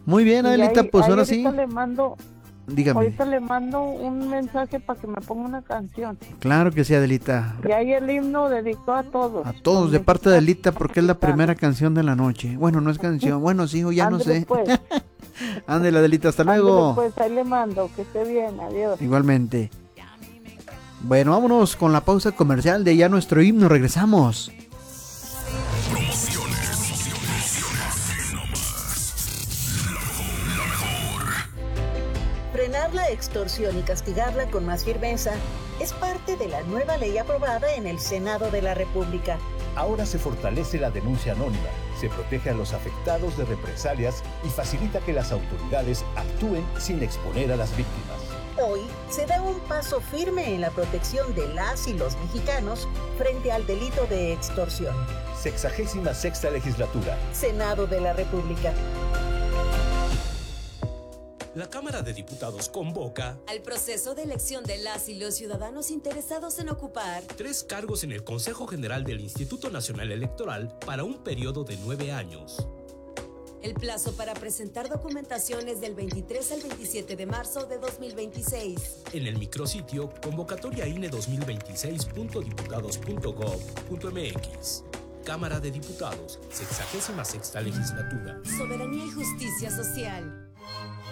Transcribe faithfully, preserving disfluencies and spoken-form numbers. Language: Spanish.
Muy bien, Y Adelita, ahí, pues ahí ahora sí. ahorita le mando, Dígame. ahorita le mando un mensaje para que me ponga una canción. Claro que sí, Adelita. Y ahí el himno dedicó a todos. A todos, los de parte de mexicanos Adelita, porque es la mexicanos. primera canción de la noche. Bueno, no es canción. Bueno, sí, o ya no Ándele sé. pues, Ándale, Adelita, hasta ándele luego. pues, ahí le mando, que esté bien, adiós. Igualmente. Bueno, vámonos con la pausa comercial de ya nuestro himno. Regresamos. Frenar la extorsión y castigarla con más firmeza es parte de la nueva ley aprobada en el Senado de la República. Ahora se fortalece la denuncia anónima, se protege a los afectados de represalias y facilita que las autoridades actúen sin exponer a las víctimas. Hoy se da un paso firme en la protección de las y los mexicanos frente al delito de extorsión. Sexagésima sexta legislatura. Senado de la República. La Cámara de Diputados convoca al proceso de elección de las y los ciudadanos interesados en ocupar tres cargos en el Consejo General del Instituto Nacional Electoral para un periodo de nueve años. El plazo para presentar documentación es del veintitrés al veintisiete de marzo de dos mil veintiséis. En el micrositio convocatoria I N E dos mil veintiséis punto diputados punto gov punto mx. Cámara de Diputados, sexagésima sexta legislatura. Soberanía y justicia social.